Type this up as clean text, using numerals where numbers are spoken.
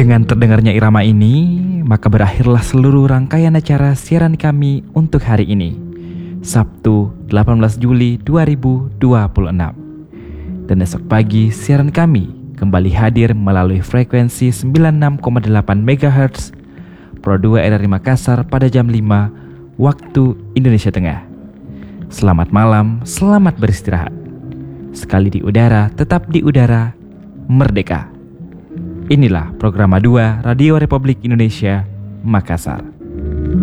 Dengan terdengarnya irama ini, maka berakhirlah seluruh rangkaian acara siaran kami untuk hari ini, Sabtu 18 Juli 2026. Dan esok pagi siaran kami kembali hadir melalui frekuensi 96,8 MHz Pro 2 RRI Makassar pada jam 5 waktu Indonesia Tengah. Selamat malam, selamat beristirahat. Sekali di udara, tetap di udara, merdeka. Inilah program A2 Radio Republik Indonesia Makassar.